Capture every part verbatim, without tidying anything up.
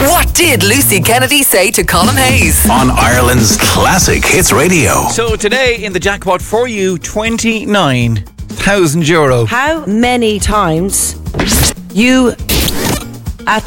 What did Lucy Kennedy say to Colin Hayes? On Ireland's Classic Hits Radio. So today in the jackpot for you, twenty-nine thousand euro. How many times you at...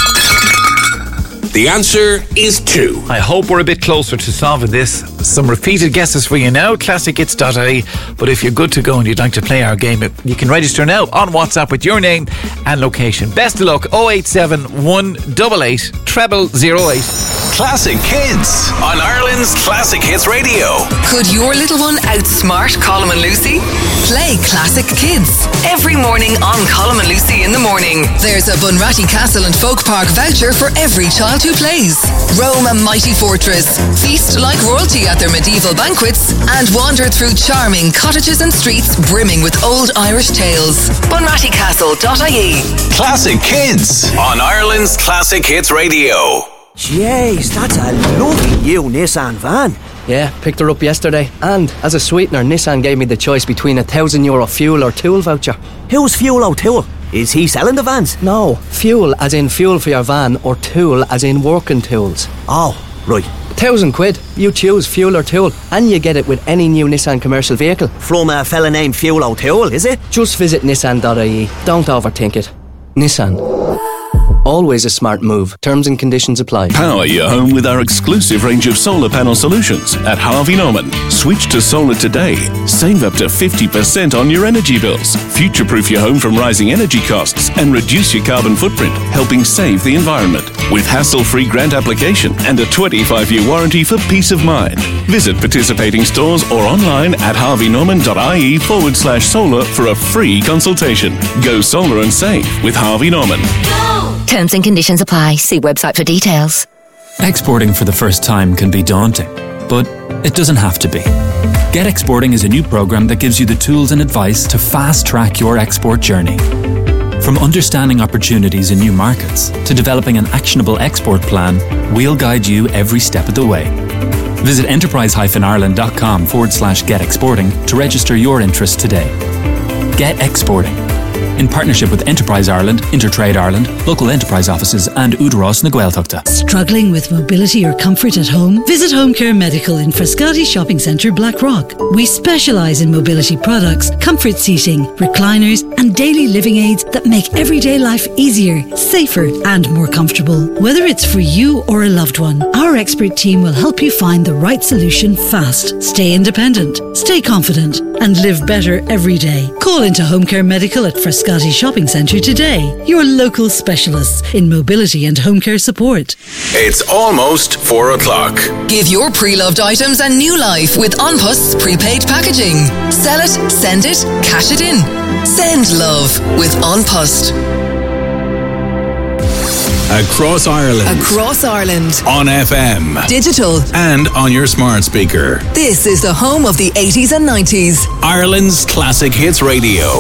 The answer is two. I hope we're a bit closer to solving this. Some repeated guesses for you now, classic hits dot I E. But if you're good to go and you'd like to play our game, you can register now on WhatsApp with your name and location. Best of luck, oh eight seven, one eight eight, treble oh eight. Classic Kids on Ireland's Classic Hits Radio. Could your little one outsmart Colin and Lucy? Play Classic Kids every morning on Colin and Lucy in the morning. There's a Bunratty Castle and Folk Park voucher for every child who plays. Roam a mighty fortress, feast like royalty at their medieval banquets, and wander through charming cottages and streets brimming with old Irish tales. bunratty castle dot I E. Classic Kids on Ireland's Classic Hits Radio. Jeez, that's a lovely new Nissan van. Yeah, picked her up yesterday. And as a sweetener, Nissan gave me the choice between a thousand euro fuel or tool voucher. Who's Fuel O'Toole? Is he selling the vans? No, fuel as in fuel for your van, or tool as in working tools. Oh, right. Thousand quid. You choose fuel or tool, and you get it with any new Nissan commercial vehicle. From a fella named Fuel O'Toole, is it? Just visit nissan dot I E. Don't overthink it. Nissan. Always a smart move. Terms and conditions apply. Power your home with our exclusive range of solar panel solutions at Harvey Norman. Switch to solar today. Save up to fifty percent on your energy bills. Future-proof your home from rising energy costs and reduce your carbon footprint, helping save the environment. With hassle-free grant application and a twenty-five year warranty for peace of mind. Visit participating stores or online at harvey norman dot I E forward slash solar for a free consultation. Go solar and save with Harvey Norman. Terms and conditions apply. See website for details. Exporting for the first time can be daunting, but it doesn't have to be. Get Exporting is a new program that gives you the tools and advice to fast-track your export journey. From understanding opportunities in new markets to developing an actionable export plan, we'll guide you every step of the way. Visit enterprise-ireland.com forward slash get exporting to register your interest today. Get Exporting. In partnership with Enterprise Ireland, Intertrade Ireland, local enterprise offices and Údarás na Gaeltachta. Struggling with mobility or comfort at home? Visit Home Care Medical in Frascati Shopping Centre, Blackrock. We specialise in mobility products, comfort seating, recliners and daily living aids that make everyday life easier, safer and more comfortable. Whether it's for you or a loved one, our expert team will help you find the right solution fast. Stay independent, stay confident and live better every day. Call into Home Care Medical at Frascati Shopping Centre today. Your local specialists in mobility and home care support. It's almost four o'clock. Give your pre-loved items a new life with An Post's prepaid packaging. Sell it, send it, cash it in. Send love with An Post. Across Ireland. Across Ireland. On F M. Digital. And on your smart speaker. This is the home of the eighties and nineties. Ireland's Classic Hits Radio.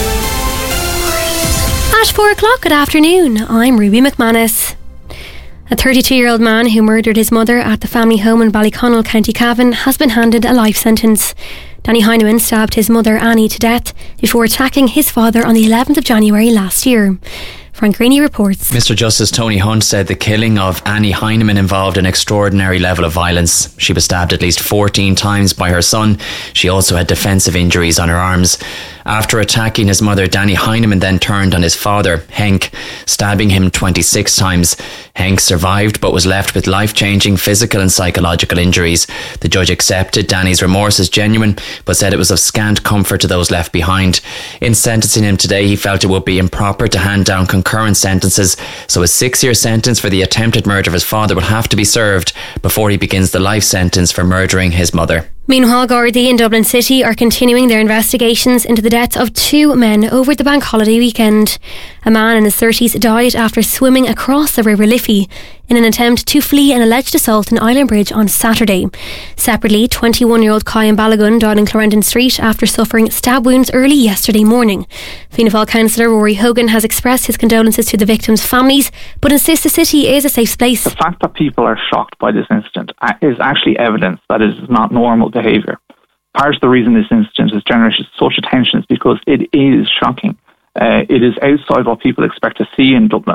At four o'clock, good afternoon. I'm Ruby McManus. A thirty-two-year-old man who murdered his mother at the family home in Ballyconnell, County Cavan, has been handed a life sentence. Danny Heineman stabbed his mother Annie to death before attacking his father on the eleventh of January last year. Frank Greeny reports. Mister Justice Tony Hunt said the killing of Annie Heineman involved an extraordinary level of violence. She was stabbed at least fourteen times by her son. She also had defensive injuries on her arms. After attacking his mother, Danny Heineman then turned on his father, Henk, stabbing him twenty-six times. Henk survived but was left with life-changing physical and psychological injuries. The judge accepted Danny's remorse as genuine, but said it was of scant comfort to those left behind. In sentencing him today, he felt it would be improper to hand down concurrent sentences, so a six-year sentence for the attempted murder of his father will have to be served before he begins the life sentence for murdering his mother. Meanwhile, Gardaí in Dublin City are continuing their investigations into the deaths of two men over the bank holiday weekend. A man in his thirties died after swimming across the River Liffey in an attempt to flee an alleged assault in Island Bridge on Saturday. Separately, twenty-one-year-old Kyan Balagun died in Clarendon Street after suffering stab wounds early yesterday morning. Fianna Fáil councillor Rory Hogan has expressed his condolences to the victims' families, but insists the city is a safe place. The fact that people are shocked by this incident is actually evidence that it is not normal behaviour. Part of the reason this incident has generated such attention is because it is shocking. Uh, it is outside what people expect to see in Dublin.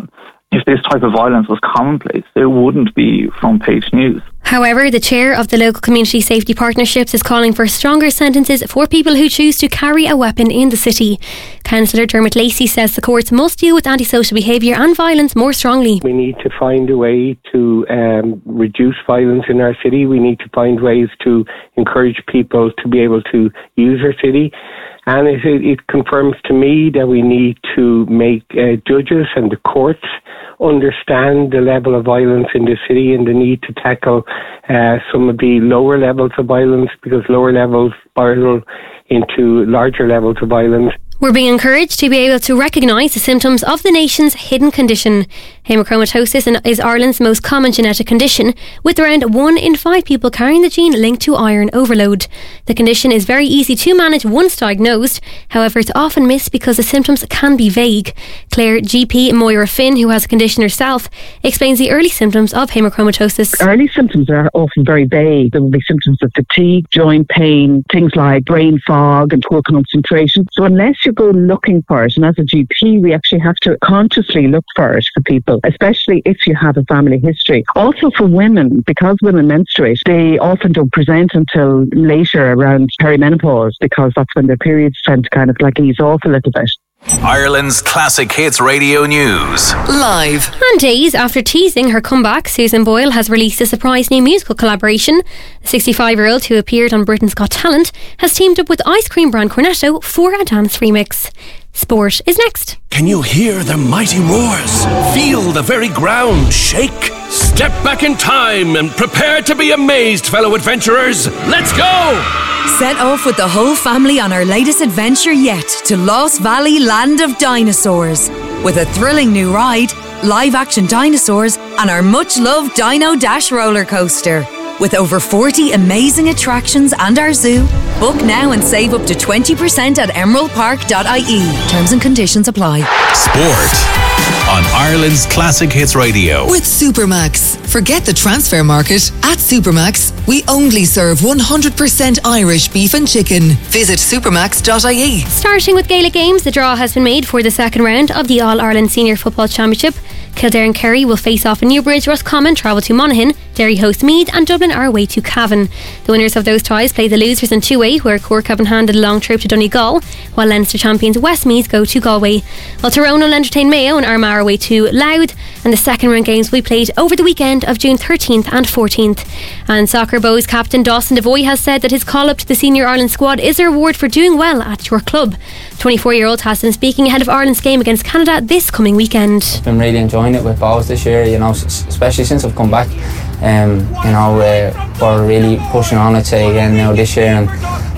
if this type of violence was commonplace, it wouldn't be front page news. However, the chair of the local community safety partnerships is calling for stronger sentences for people who choose to carry a weapon in the city. Councillor Dermot Lacey says the courts must deal with antisocial behaviour and violence more strongly. We need to find a way to um, reduce violence in our city. We need to find ways to encourage people to be able to use our city. And it, it confirms to me that we need to make uh, judges and the courts understand the level of violence in the city and the need to tackle uh, some of the lower levels of violence, because lower levels spiral into larger levels of violence. We're being encouraged to be able to recognise the symptoms of the nation's hidden condition. Hemochromatosis is Ireland's most common genetic condition, with around one in five people carrying the gene linked to iron overload. The condition is very easy to manage once diagnosed, however it's often missed because the symptoms can be vague. Claire G P Moira Finn, who has a condition herself, explains the early symptoms of hemochromatosis. Early symptoms are often very vague. There will be symptoms of fatigue, joint pain, things like brain fog and poor concentration. So unless you go looking for it, and as a G P we actually have to consciously look for it for people, especially if you have a family history. Also for women, because women menstruate, they often don't present until later around perimenopause, because that's when their periods tend to kind of like ease off a little bit. Ireland's Classic Hits Radio News. Live. And days after teasing her comeback, Susan Boyle has released a surprise new musical collaboration. The sixty-five-year-old who appeared on Britain's Got Talent has teamed up with ice cream brand Cornetto for a dance remix. Sport is next. Can you hear the mighty roars? Feel the very ground shake? Step back in time and prepare to be amazed, fellow adventurers. Let's go! Set off with the whole family on our latest adventure yet to Lost Valley Land of Dinosaurs. With a thrilling new ride, live-action dinosaurs and our much-loved Dino Dash roller coaster. With over forty amazing attractions and our zoo, book now and save up to twenty percent at emerald park dot I E. Terms and conditions apply. Sport on Ireland's Classic Hits Radio. With Supermax. Forget the transfer market. At Supermax, we only serve one hundred percent Irish beef and chicken. Visit supermax dot I E. Starting with Gaelic games, the draw has been made for the second round of the All-Ireland Senior Football Championship. Kildare and Kerry will face off in Newbridge, Roscommon travel to Monaghan, Derry host Meath and Dublin are away to Cavan. The winners of those ties play the losers in two A, where Cork have handed a long trip to Donegal, while Leinster champions Westmeath go to Galway. While Tyrone will entertain Mayo and Armagh are away to Louth, and the second round games will be played over the weekend of June thirteenth and fourteenth. And Soccer Bows captain Dawson Devoy has said that his call up to the Senior Ireland squad is a reward for doing well at your club. twenty-four-year-old has been speaking ahead of Ireland's game against Canada this coming weekend. I've been really enjoying it with Bows this year, you know, especially since I've come back. Um, you know, uh, we're really pushing on, I'd say, again now this year, and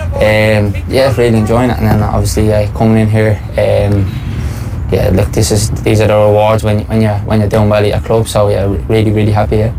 um, yeah, really enjoying it. And then obviously uh, coming in here, um, yeah, look, this is these are the rewards when when you're when you're doing well at your club. So yeah, really, really happy here.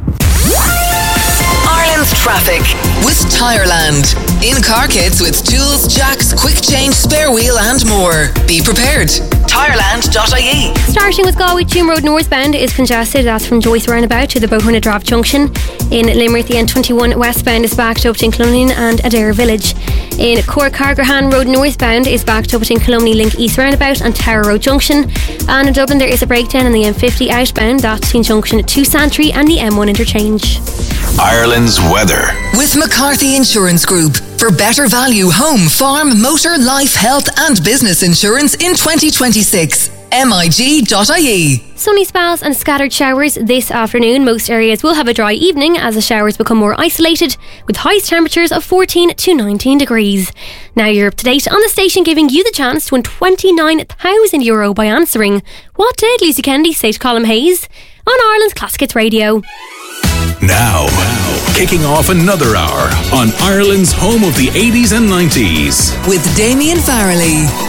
Ireland's traffic with Tireland. In-car kits with tools, jacks, quick change, spare wheel and more. Be prepared. Tireland dot I E. Starting with Galway, Tuam Road northbound is congested. That's from Joyce Roundabout to the Bohunna Drop Junction. In Limerick, the N twenty-one westbound is backed up between Cloneen and Adair Village. In Cork, Cargrahan Road northbound is backed up between Cloney Link East Roundabout and Tower Road Junction. And in Dublin, there is a breakdown on the M fifty outbound. That's between Junction to Santry and the M one interchange. Ireland's weather. With McCarthy Insurance Group. For better value home, farm, motor, life, health and business insurance in twenty twenty-six. M I G dot I E. Sunny spells and scattered showers this afternoon. Most areas will have a dry evening as the showers become more isolated, with highest temperatures of fourteen to nineteen degrees. Now you're up to date on the station, giving you the chance to win twenty-nine thousand euro by answering what did Lucy Kennedy say to Colm Hayes on Ireland's Classic Hits Radio. Now, kicking off another hour on Ireland's home of the eighties and nineties. With Damien Farrelly.